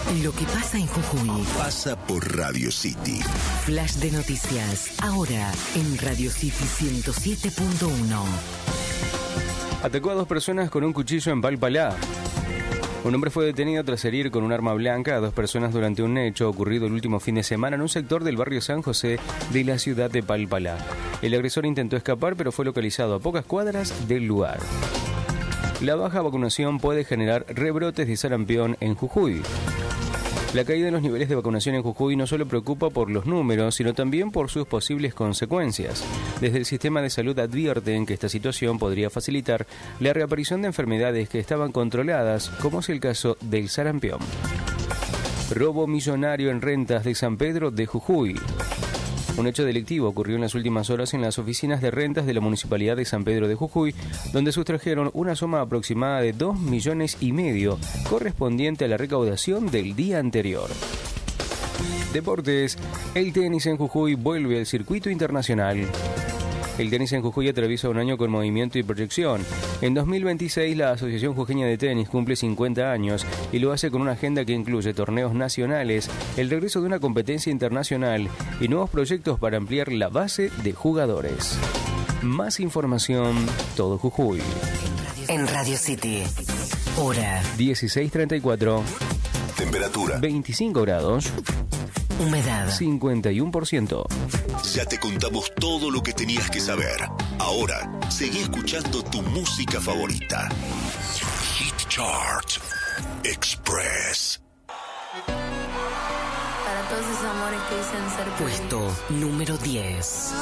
Lo que pasa en Jujuy pasa por Radio City. Flash de noticias, ahora en Radio City 107.1. Atacó a 2 personas con un cuchillo en Palpalá. Un hombre fue detenido tras herir con un arma blanca a 2 personas durante un hecho ocurrido el último fin de semana en un sector del barrio San José de la ciudad de Palpalá. El agresor intentó escapar, pero fue localizado a pocas cuadras del lugar. La baja vacunación puede generar rebrotes de sarampión en Jujuy. La caída en los niveles de vacunación en Jujuy no solo preocupa por los números, sino también por sus posibles consecuencias. Desde el sistema de salud advierten que esta situación podría facilitar la reaparición de enfermedades que estaban controladas, como es el caso del sarampión. Robo millonario en rentas de San Pedro de Jujuy. Un hecho delictivo ocurrió en las últimas horas en las oficinas de rentas de la Municipalidad de San Pedro de Jujuy, donde sustrajeron una suma aproximada de 2,5 millones, correspondiente a la recaudación del día anterior. Deportes. El tenis en Jujuy vuelve al circuito internacional. El tenis en Jujuy atraviesa un año con movimiento y proyección. En 2026, la Asociación Jujeña de Tenis cumple 50 años y lo hace con una agenda que incluye torneos nacionales, el regreso de una competencia internacional y nuevos proyectos para ampliar la base de jugadores. Más información, todo Jujuy. En Radio City, hora 16:34. Temperatura 25 grados. Humedad 51%. Ya te contamos todo lo que tenías que saber. Ahora, seguí escuchando tu música favorita. Hit Chart Express. Para todos esos amores que dicen ser puesto número 10.